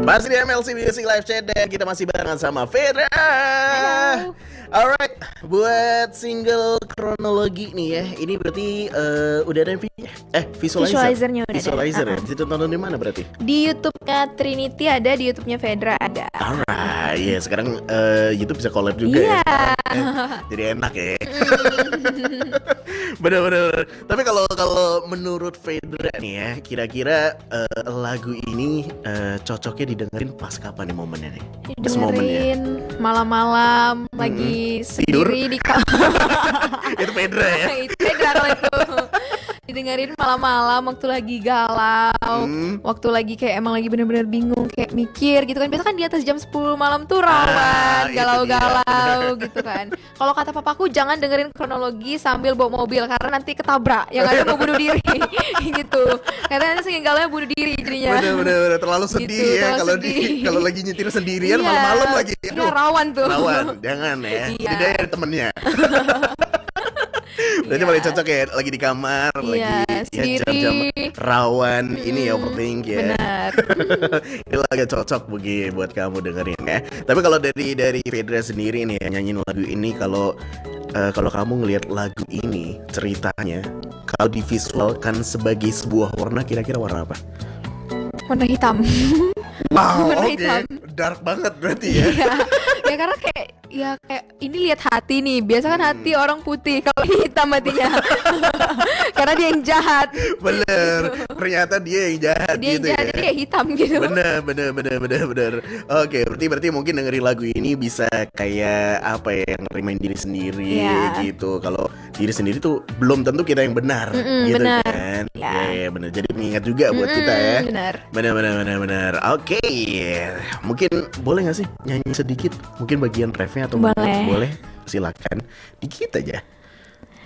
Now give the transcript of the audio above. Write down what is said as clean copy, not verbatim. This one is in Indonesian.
Masih di MLC Music Live Chat dan kita masih barengan sama Fedra. Halo. Alright, buat single kronologi nih ya, ini berarti udah ada Visualizernya udah Visualizer ada. ya, bisa tonton di mana berarti? Di YouTube-nya Trinity ada, di YouTube-nya Fedra ada. Alright, ya sekarang YouTube bisa collab juga Iya. ya sekarang, ya. Jadi enak ya. Bener-bener. Tapi kalau menurut Fedra nih ya, kira-kira lagu ini cocoknya didengerin pas kapan nih momennya nih? Pas momennya. Dengerin malam-malam lagi Tidur? sendiri di kamar. Itu Fedra ya. Itu Fedra kalau itu. Didengerin malam-malam waktu lagi galau, waktu lagi kayak emang lagi bener-bener bingung, kayak mikir gitu kan. Biasa kan di atas jam 10 malam tuh rawan, itu galau-galau gitu kan. Kalau kata papaku jangan dengerin kronologi sambil bawa mobil karena nanti ketabrak, yang ada mau bunuh diri gitu. Karena nanti saking galaunya bunuh diri jadinya. Bener-bener terlalu sedih Gitu, ya terlalu kalau sedih. kalau lagi nyetir sendirian Iya. malam-malam lagi. Iya, Aduh, rawan tuh. rawan, jangan ya. Iya. Jadi ada temennya. Berarti Iya. paling cocok ya lagi di kamar, Iya, lagi ya sendiri. jam-jam rawan ini ya overthink ya. Benar. Ini lagi cocok bagi buat kamu dengerin ya. Tapi kalau dari Fedra sendiri nih ya, nyanyiin lagu ini, kalau kamu ngelihat lagu ini ceritanya, kalau divisualkan sebagai sebuah warna, kira-kira warna apa? Warna hitam. Wow, Warna oke, hitam. dark banget berarti ya. Iya. Ya karena kayak ini lihat hati nih. Biasa kan hati orang putih, kalau ini hitam hatinya. Karena dia yang jahat. Bener, ternyata dia yang jahat Dia yang gitu jahat ya. jadi kayak hitam gitu. Bener. Oke, berarti mungkin dengerin lagu ini bisa kayak apa ya, yang ngerimain diri sendiri Iya. gitu. Kalau diri sendiri tuh belum tentu kita yang benar, gitu benar. kan? Iya. Iya, bener. Jadi mengingat juga buat kita ya. Benar. Bener. Oke, mungkin boleh nggak sih nyanyi sedikit? Mungkin bagian refnya atau Boleh. boleh? Silakan, dikit aja.